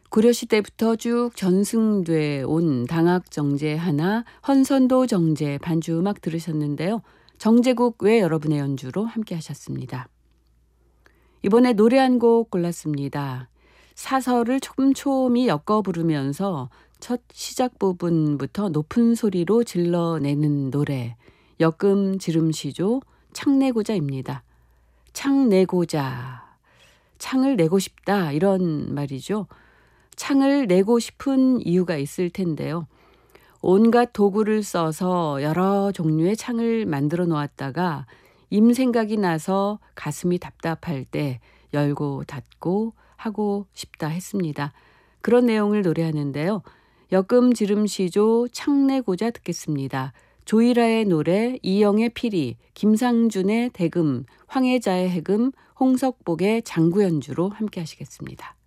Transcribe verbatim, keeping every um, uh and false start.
고려시대부터 쭉 전승돼 온 당학정제 하나, 헌선도 정제 반주 음악 들으셨는데요. 정제국 외 여러분의 연주로 함께 하셨습니다. 이번에 노래 한 곡 골랐습니다. 사설을 촘촘히 엮어 부르면서 첫 시작 부분부터 높은 소리로 질러내는 노래, 역금 지름시조 창내고자입니다. 창내고자, 창을 내고 싶다 이런 말이죠. 창을 내고 싶은 이유가 있을 텐데요. 온갖 도구를 써서 여러 종류의 창을 만들어 놓았다가 임 생각이 나서 가슴이 답답할 때 열고 닫고 하고 싶다 했습니다. 그런 내용을 노래하는데요. 역금 지름시조 창내고자 듣겠습니다. 조이라의 노래, 이영의 피리, 김상준의 대금, 황혜자의 해금, 홍석복의 장구연주로 함께 하시겠습니다.